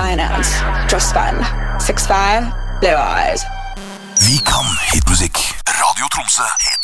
finance. Just spend 6-5 blue eyes. Vi kan hitmusikk. Radio Tromsø.